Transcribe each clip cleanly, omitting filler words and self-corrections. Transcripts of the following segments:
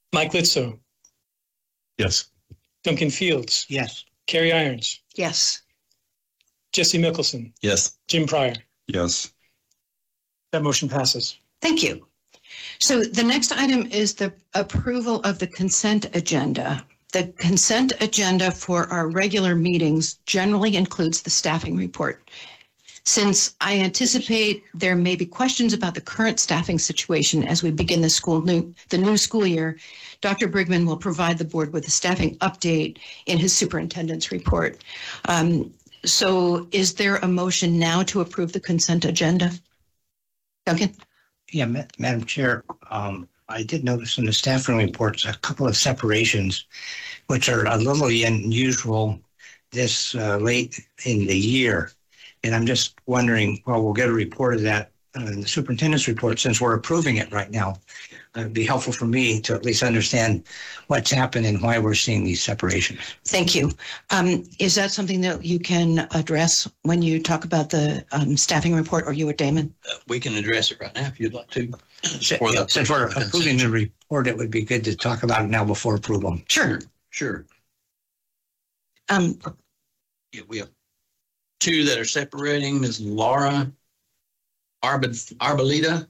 Mike Litso, Yes. Duncan Fields, Yes. Carrie Irons, Yes. Jesse Mickelson, Yes. Jim Pryor. Yes. That motion passes. Thank you. So the next item is the approval of the consent agenda. The consent agenda for our regular meetings generally includes the staffing report. Since I anticipate there may be questions about the current staffing situation as we begin the new school year, Dr. Brigman will provide the board with a staffing update in his superintendent's report. So is there a motion now to approve the consent agenda? Duncan? Yeah, Madam Chair, I did notice in the staffing reports a couple of separations, which are a little unusual this late in the year. And I'm just wondering, well, we'll get a report of that in the superintendent's report since we're approving it right now. It'd be helpful for me to at least understand what's happened and why we're seeing these separations. Thank you. Is that something that you can address when you talk about the staffing report, or you or Damon? We can address it right now if you'd like to. Since we're approving the report, it would be good to talk about it now before approval. Sure. Sure. Um, Yeah, we have two that are separating. Ms. Laura Arbolita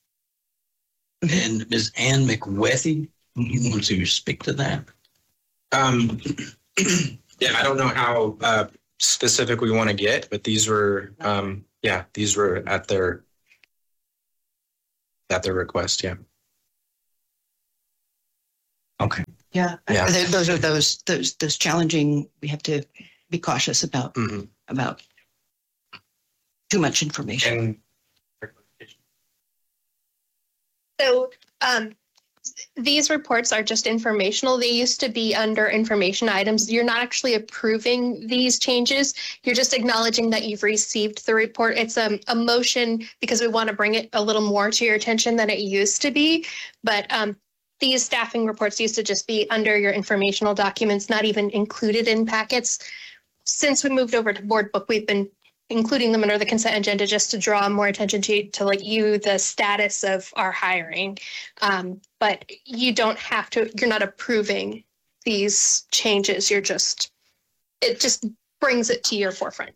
and Ms. Ann McWethy. You want to speak to that? Yeah, I don't know how specific we want to get, but these were, these were at their request. Yeah. Okay. yeah. Yeah. Those are those challenging. We have to be cautious about too much information. And So these reports are just informational. They used to be under information items. You're not actually approving these changes. You're just acknowledging that you've received the report. It's a motion because we want to bring it a little more to your attention than it used to be. But these staffing reports used to just be under your informational documents, not even included in packets. Since we moved over to board book, we've been including them under the consent agenda just to draw more attention to like the status of our hiring. But you don't have to, you're not approving these changes. It just brings it to your forefront.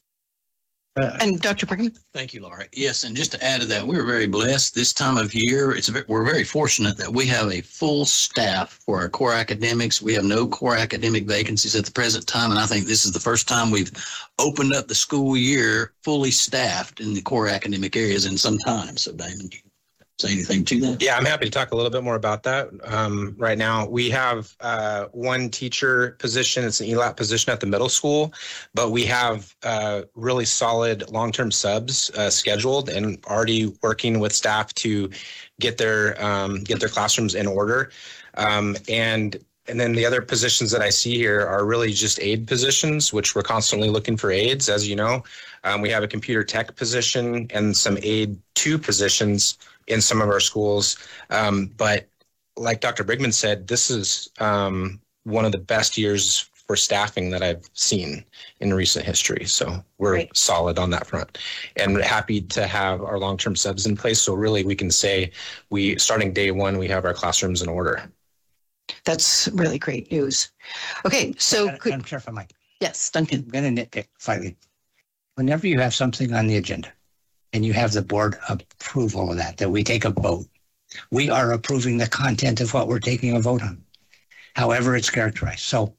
And Dr. Brigham? Thank you, Laura. Yes, and just to add to that, we're very blessed this time of year. We're very fortunate that we have a full staff for our core academics. We have no core academic vacancies at the present time, and I think this is the first time we've opened up the school year fully staffed in the core academic areas in some time. So, Damon, do you say anything to that? yeah, I'm happy to talk a little bit more about that. Right now, we have one teacher position. It's an ELAP position at the middle school, but we have really solid long-term subs scheduled and already working with staff to get their classrooms in order. And then the other positions that I see here are really just aid positions, which we're constantly looking for aides, as you know. We have a computer tech position and some aid 2 positions in some of our schools. But like Dr. Brigman said, this is one of the best years for staffing that I've seen in recent history. So we're Great. solid on that front and happy to have our long-term subs in place. So really we can say starting day one, we have our classrooms in order. That's really great news. Okay, so Madam Chair, if I might. yes, Duncan. I'm going to nitpick slightly. Whenever you have something on the agenda and you have the board approval of that we take a vote, we are approving the content of what we're taking a vote on, however it's characterized. So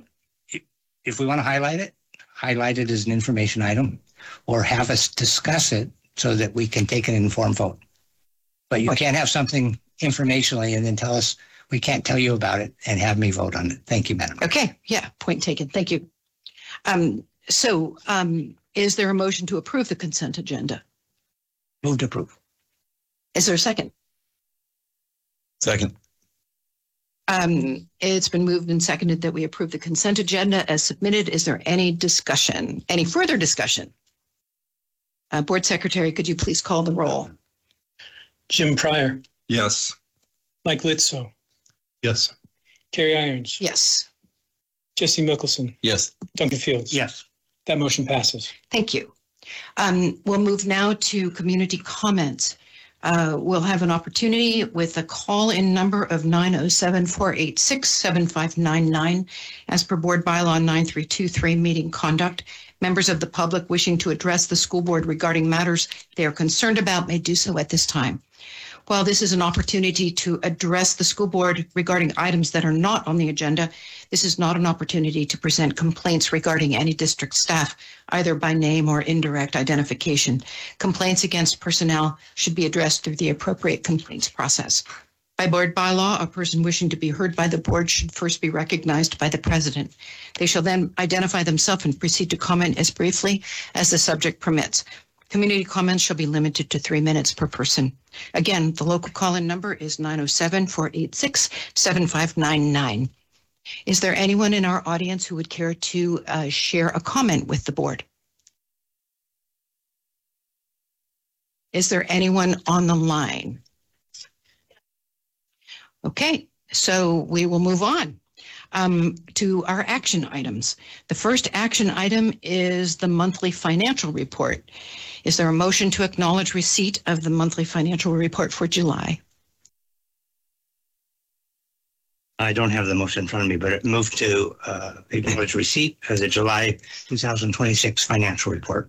if we want to highlight it as an information item or have us discuss it so that we can take an informed vote. But you can't have something informationally and then tell us we can't tell you about it and have me vote on it. Thank you, Madam. Okay, yeah, point taken. Thank you. So is there a motion to approve the consent agenda? Move to approve. Is there a second? Second. It's been moved and seconded that we approve the consent agenda as submitted. Is there any discussion, any further discussion? Board Secretary, could you please call the roll? Jim Pryor, Yes. Mike Litso, Yes. Carrie Irons, Yes. Jesse Mickelson, Yes. Duncan Fields. Yes. That motion passes. Thank you. We'll move now to community comments. We'll have an opportunity with a call-in number of 907-486-7599 as per board bylaw 9323 meeting conduct. Members of the public wishing to address the school board regarding matters they are concerned about may do so at this time. While this is an opportunity to address the school board regarding items that are not on the agenda, this is not an opportunity to present complaints regarding any district staff, either by name or indirect identification. Complaints against personnel should be addressed through the appropriate complaints process. By board bylaw, a person wishing to be heard by the board should first be recognized by the president. They shall then identify themselves and proceed to comment as briefly as the subject permits. Community comments shall be limited to 3 minutes per person. Again, the local call-in number is 907-486-7599. Is there anyone in our audience who would care to share a comment with the board? Is there anyone on the line? Okay, so we will move on to our action items. The first action item is the monthly financial report. Is there a motion to acknowledge receipt of the monthly financial report for July? I don't have the motion in front of me, but it moved to acknowledge receipt of the July 2026 financial report.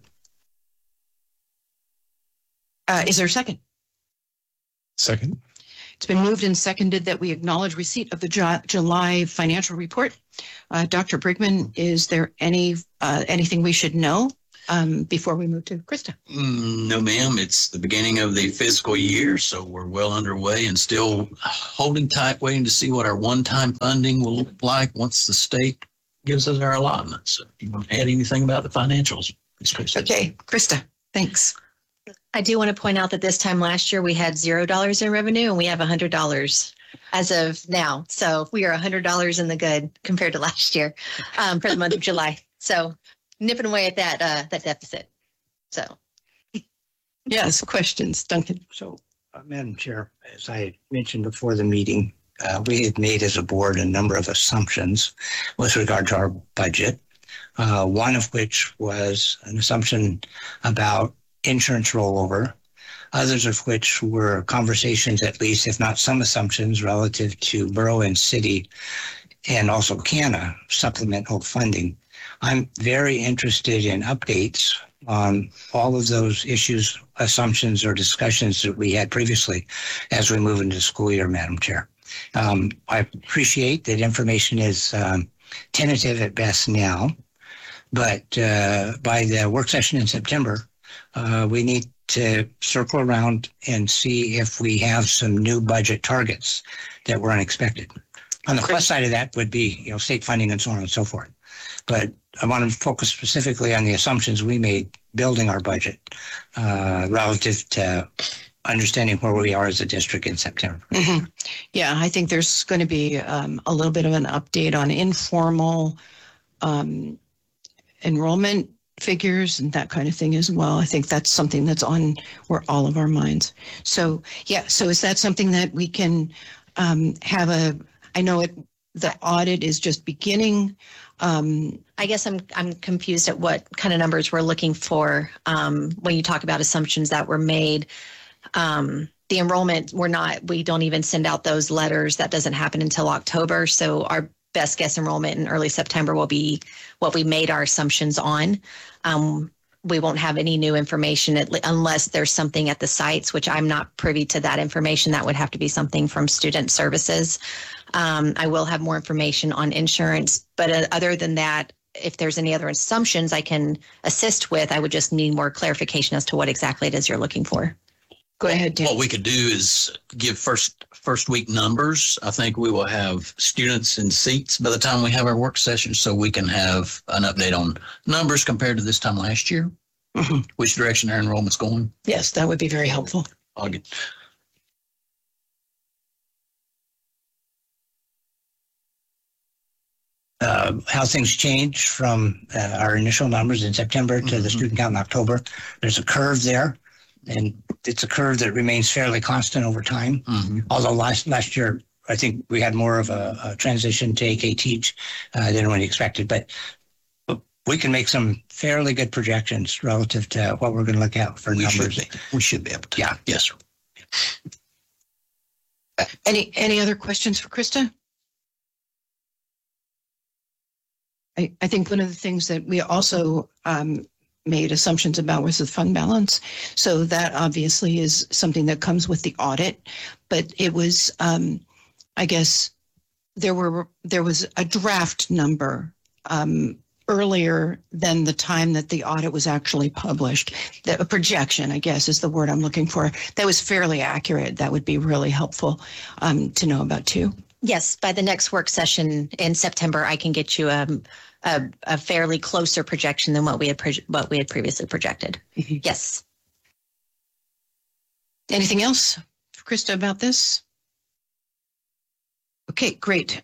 Is there a second? Second. It's been moved and seconded that we acknowledge receipt of the July financial report. Dr. Brigman, is there anything we should know before we move to Krista? No, ma'am. It's the beginning of the fiscal year, so we're well underway and still holding tight, waiting to see what our one-time funding will look like once the state gives us our allotment. So, you want to add anything about the financials? Okay, Krista, thanks. I do want to point out that this time last year we had $0 in revenue and we have $100 as of now. So we are $100 in the good compared to last year for the month of July. So nipping away at that deficit. So yes, questions, Duncan. So, Madam Chair, as I mentioned before the meeting, we had made as a board a number of assumptions with regard to our budget, one of which was an assumption about insurance rollover, others of which were conversations, at least, if not some assumptions, relative to borough and city and also CANA supplemental funding. I'm very interested in updates on all of those issues, assumptions, or discussions that we had previously as we move into the school year, Madam Chair. I appreciate that information is tentative at best now, but by the work session in September, we need to circle around and see if we have some new budget targets that were unexpected. On the plus side of that would be, state funding and so on and so forth. But I want to focus specifically on the assumptions we made building our budget relative to understanding where we are as a district in September. Mm-hmm. Yeah, I think there's going to be a little bit of an update on informal enrollment figures and that kind of thing as well. I think that's something that's on all of our minds. So yeah, so is that something that we can have I know the audit is just beginning. I guess I'm confused at what kind of numbers we're looking for when you talk about assumptions that were made. The enrollment, we don't even send out those letters. That doesn't happen until October. So our best guess enrollment in early September will be what we made our assumptions on. We won't have any new information unless there's something at the sites, which I'm not privy to that information. That would have to be something from student services. I will have more information on insurance, but other than that, if there's any other assumptions I can assist with, I would just need more clarification as to what exactly it is you're looking for. Go ahead, Dan. What we could do is give first week numbers. I think we will have students and seats by the time we have our work session, so we can have an update on numbers compared to this time last year, which direction our enrollment's going. Yes, that would be very helpful. I'll get. How things change from our initial numbers in September to the student count in October. There's a curve there, and it's a curve that remains fairly constant over time. Although last year, I think we had more of a transition to AK Teach than we expected, but we can make some fairly good projections relative to what we're going to look at for numbers. We should be able to. Yeah. Yes, sir. Any other questions for Krista? I think one of the things that we also made assumptions about was the fund balance. So that obviously is something that comes with the audit, but it was, I guess, there was a draft number earlier than the time that the audit was actually published. A projection, I guess, is the word I'm looking for. That was fairly accurate. That would be really helpful to know about too. Yes, by the next work session in September, I can get you a fairly closer projection than what we had previously projected. Mm-hmm. Yes. Anything else for Krista about this? Okay, great.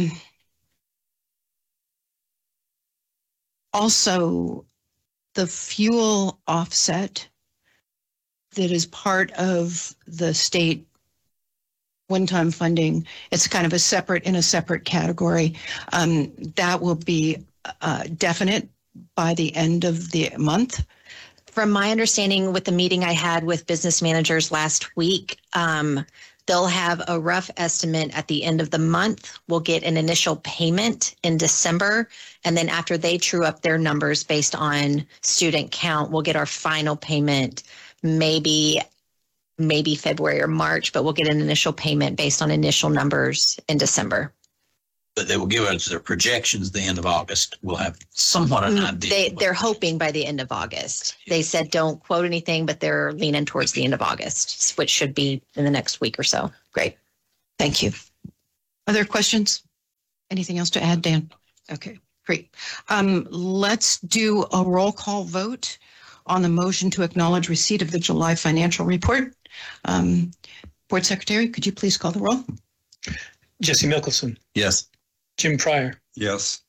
Also, the fuel offset that is part of the state one-time funding, it's kind of in a separate category. That will be definite by the end of the month. From my understanding with the meeting I had with business managers last week, they'll have a rough estimate at the end of the month. We'll get an initial payment in December. And then after they true up their numbers based on student count, we'll get our final payment maybe February or March, but we'll get an initial payment based on initial numbers in December. But they will give us their projections the end of August. We'll have somewhat an idea. They're hoping by the end of August. They said don't quote anything, but they're leaning towards the end of August, which should be in the next week or so. Great. Thank you. Other questions? Anything else to add, Dan? Okay, great. Let's do a roll call vote on the motion to acknowledge receipt of the July financial report. Board Secretary, could you please call the roll? Jesse Mickelson, Yes. Jim Pryor, Yes.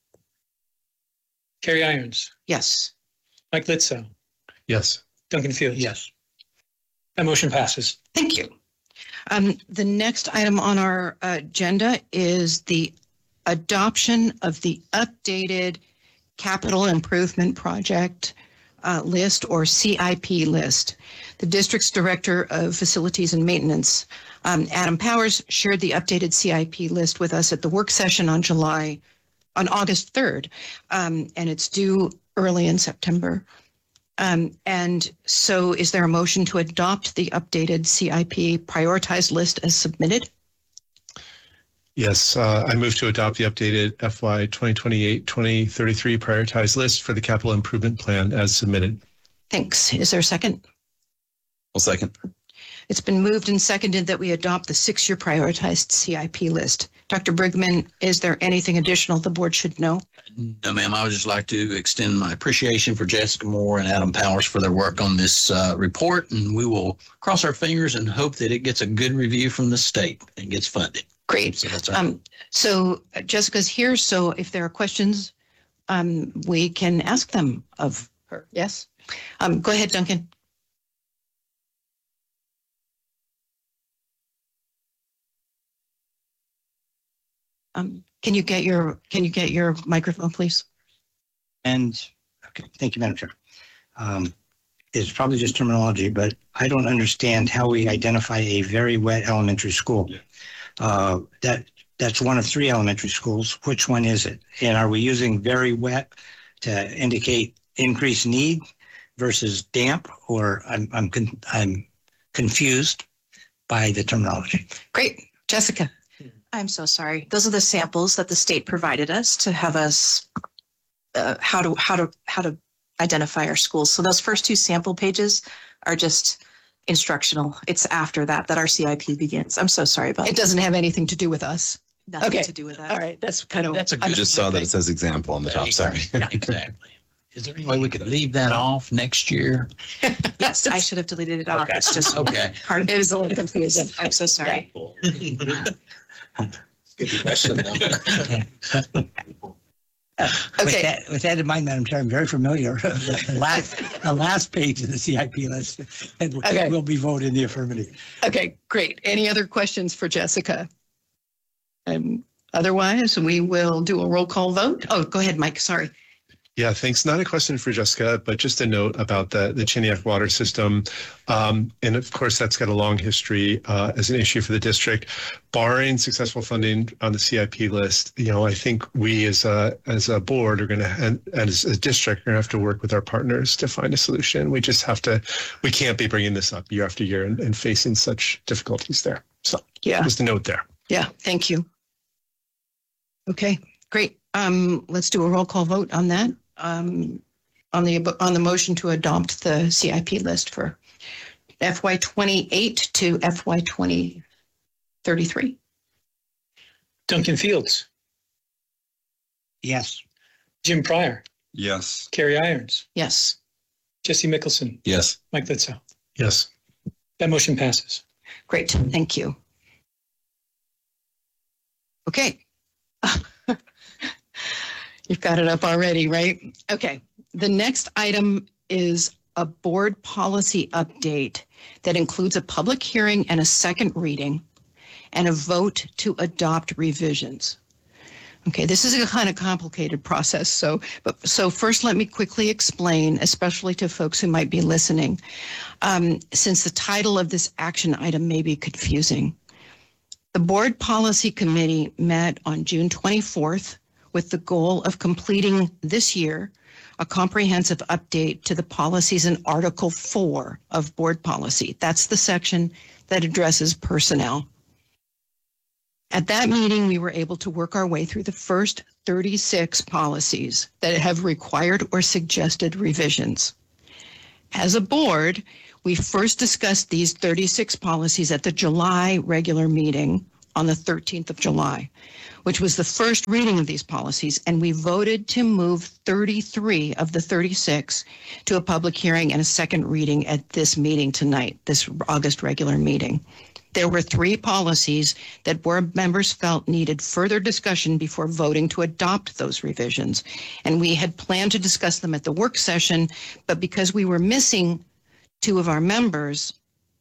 Carrie Irons, Yes. Mike Litzo, Yes. Duncan Fields. Yes. That motion passes. Thank you. The next item on our agenda is the adoption of the updated capital improvement project list, or CIP list. The district's director of facilities and maintenance, Adam Powers, shared the updated CIP list with us at the work session on August 3rd, and it's due early in September. And so is there a motion to adopt the updated CIP prioritized list as submitted? Yes. I move to adopt the updated FY 2028-2033 prioritized list for the capital improvement plan as submitted. Thanks. Is there a second? I'll second. It's been moved and seconded that we adopt the 6-year prioritized CIP list. Dr. Brigman, is there anything additional the board should know? No, ma'am. I would just like to extend my appreciation for Jessica Moore and Adam Powers for their work on this report, and we will cross our fingers and hope that it gets a good review from the state and gets funded. Great. So that's our So Jessica's here, so if there are questions, we can ask them of her. Yes? Go ahead, Duncan. Can you get your microphone, please? And okay, thank you, Madam Chair. It's probably just terminology, but I don't understand how we identify a very wet elementary school. That's one of 3 elementary schools. Which one is it? And are we using very wet to indicate increased need versus damp? Or I'm confused by the terminology. Great. Jessica. I'm so sorry. Those are the samples that the state provided us to have us how to identify our schools. So those first 2 sample pages are just instructional. It's after that our CIP begins. I'm so sorry about It that. doesn't have anything to do with us. Nothing to do with that. All right. That's kind of. That's a I good. just saw that it says example on the top. Sorry. Exactly. Is there any way we could leave that off next year? Yes, I should have deleted it off. Okay. It's just Okay. hard. It was a little confusing. I'm so sorry. Good question, though. Okay. With that in mind, Madam Chair, I'm very familiar. The last page of the CIP list, and Okay. will be voted in the affirmative. Okay, great. Any other questions for Jessica? Otherwise, we will do a roll call vote. Oh, go ahead, Mike. Sorry. Yeah, thanks. Not a question for Jessica, but just a note about the Chiniak water system. And of course, that's got a long history as an issue for the district. Barring successful funding on the CIP list, I think we as a board are going to, and as a district, are going to have to work with our partners to find a solution. We can't be bringing this up year after year and facing such difficulties there. So Yeah. just a note there. Yeah, thank you. Okay, great. Let's do a roll call vote on that. On the motion to adopt the CIP list for FY28 to FY2033. Duncan Fields, Yes. Jim Pryor, Yes. Carrie Irons, Yes, Jesse Mickelson, Yes. Mike Litzow. Yes. That motion passes. great. Thank you. Okay. You've got it up already, right? Okay. The next item is a board policy update that includes a public hearing and a second reading and a vote to adopt revisions. Okay, this is a kind of complicated process. So first, let me quickly explain, especially to folks who might be listening, since the title of this action item may be confusing. The Board Policy Committee met on June 24th with the goal of completing this year a comprehensive update to the policies in Article 4 of Board Policy. That's the section that addresses personnel. At that meeting, we were able to work our way through the first 36 policies that have required or suggested revisions. As a board, we first discussed these 36 policies at the July regular meeting on the 13th of July, which was the first reading of these policies, and we voted to move 33 of the 36 to a public hearing and a second reading at this meeting tonight, this August regular meeting. There were 3 policies that board members felt needed further discussion before voting to adopt those revisions. And we had planned to discuss them at the work session, but because we were missing 2 of our members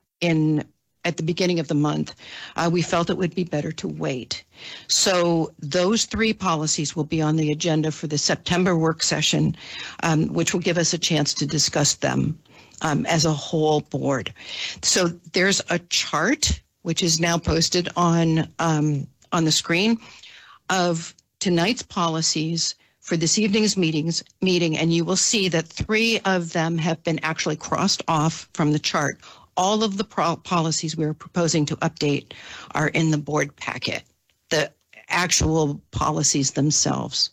at the beginning of the month, we felt it would be better to wait. So those 3 policies will be on the agenda for the September work session, which will give us a chance to discuss them as a whole board. So there's a chart, which is now posted on the screen, of tonight's policies for this evening's meeting, and you will see that 3 of them have been actually crossed off from the chart. All of the policies we are proposing to update are in the board packet, the actual policies themselves.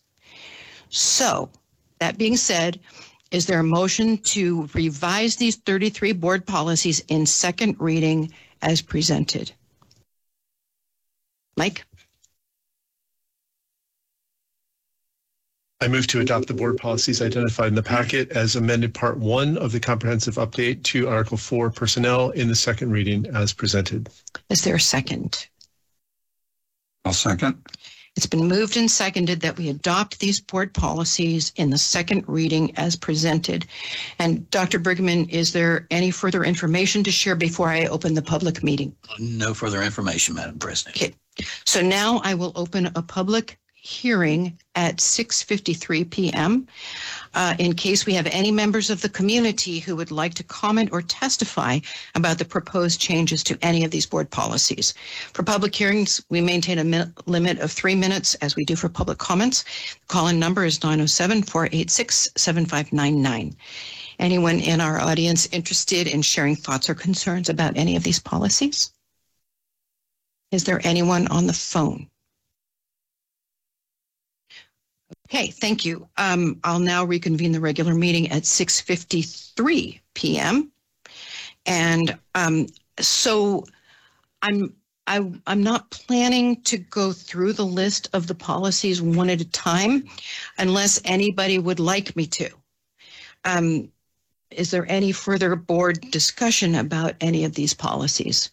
So that being said, is there a motion to revise these 33 board policies in second reading as presented? Mike? I move to adopt the board policies identified in the packet as amended Part 1 of the comprehensive update to Article 4 personnel in the second reading as presented. Is there a second? I'll second. It's been moved and seconded that we adopt these board policies in the second reading as presented. And Dr. Brigman, is there any further information to share before I open the public meeting? No further information, Madam President. Okay, so now I will open a public hearing at 6:53 p.m. In case we have any members of the community who would like to comment or testify about the proposed changes to any of these board policies. For public hearings, we maintain a limit of 3 minutes, as we do for public comments. The call-in number is 907-486-7599. Anyone in our audience interested in sharing thoughts or concerns about any of these policies? Is there anyone on the phone? Okay, thank you. I'll now reconvene the regular meeting at 6:53 p.m. And so I'm not planning to go through the list of the policies one at a time unless anybody would like me to. Is there any further board discussion about any of these policies?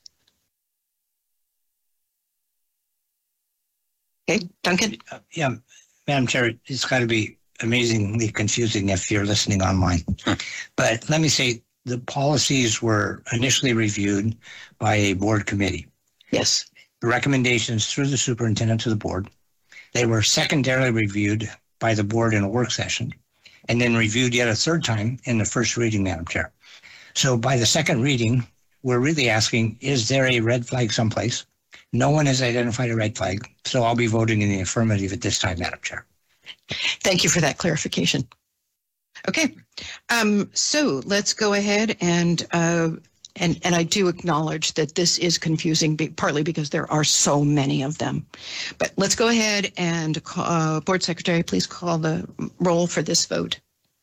Okay, Duncan? Yeah, Madam Chair, it's got to be amazingly confusing if you're listening online. But let me say, the policies were initially reviewed by a board committee. Yes. The recommendations through the superintendent to the board. They were secondarily reviewed by the board in a work session. and then reviewed yet a third time in the first reading, Madam Chair. So by the second reading, we're really asking, is there a red flag someplace? No one has identified a red flag, so I'll be voting in the affirmative at this time, Madam Chair. Thank you for that clarification. Okay, so let's go ahead and I do acknowledge that this is confusing, partly because there are so many of them. But let's go ahead and Board Secretary, please call the roll for this vote.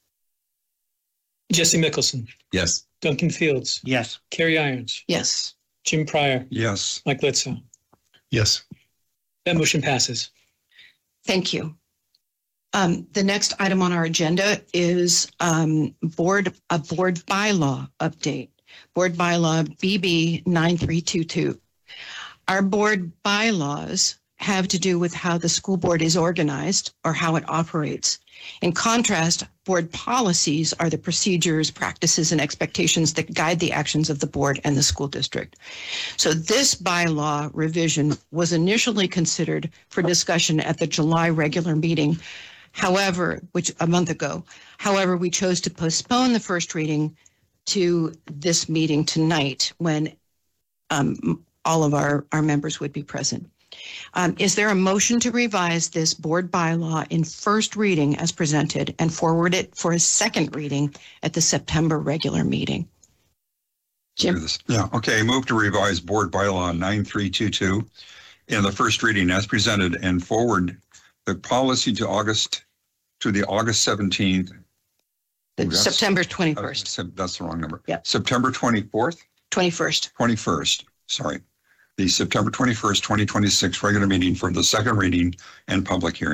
Jesse Mickelson, Yes. Duncan Fields, Yes. Carrie Irons, Yes. Jim Pryor, Yes. Mike Litzel. Yes. That motion passes. Thank you. The next item on our agenda is a board bylaw update. Board bylaw BB 9322. Our board bylaws have to do with how the school board is organized or how it operates. In contrast, board policies are the procedures, practices, and expectations that guide the actions of the board and the school district. So this bylaw revision was initially considered for discussion at the July regular meeting. However, which a month ago, however, we chose to postpone the first reading to this meeting tonight when all of our members would be present. Is there a motion to revise this board bylaw in first reading as presented and forward it for a second reading at the September regular meeting? Jim? Yeah, okay. Move to revise board bylaw 9322 in the first reading as presented and forward the policy to the August 17th. September 21st. That's the wrong number. Yeah. September 24th? 21st. Sorry. The September 21st, 2026 regular meeting for the second reading and public hearing.